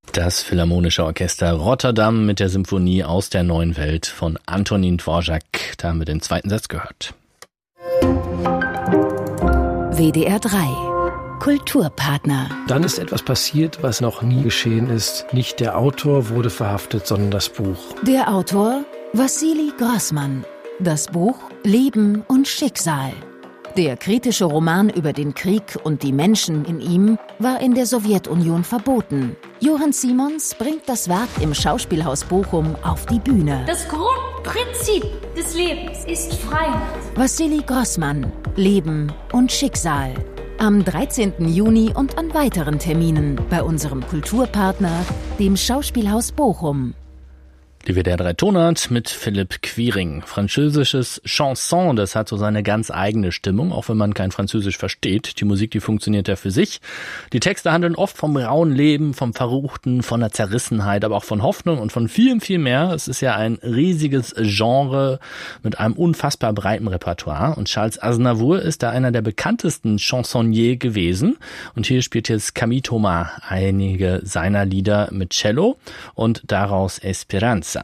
Das Philharmonische Orchester Rotterdam mit der Symphonie aus der neuen Welt von Antonín Dvořák. Da haben wir den zweiten Satz gehört. WDR 3 Kulturpartner. Dann ist etwas passiert, was noch nie geschehen ist. Nicht der Autor wurde verhaftet, sondern das Buch. Der Autor Wassili Grossman. Das Buch Leben und Schicksal. Der kritische Roman über den Krieg und die Menschen in ihm war in der Sowjetunion verboten. Johann Simons bringt das Werk im Schauspielhaus Bochum auf die Bühne. Das Grundprinzip des Lebens ist Freiheit. Wassili Grossman, Leben und Schicksal. Am 13. Juni und an weiteren Terminen bei unserem Kulturpartner, dem Schauspielhaus Bochum. Die WDR 3 Tonart mit Philipp Quiring. Französisches Chanson, das hat so seine ganz eigene Stimmung, auch wenn man kein Französisch versteht. Die Musik, die funktioniert ja für sich. Die Texte handeln oft vom rauen Leben, vom Verruchten, von der Zerrissenheit, aber auch von Hoffnung und von vielem, viel mehr. Es ist ja ein riesiges Genre mit einem unfassbar breiten Repertoire. Und Charles Aznavour ist da einer der bekanntesten Chansonniers gewesen. Und hier spielt jetzt Camille Thomas einige seiner Lieder mit Cello und daraus Esperanza.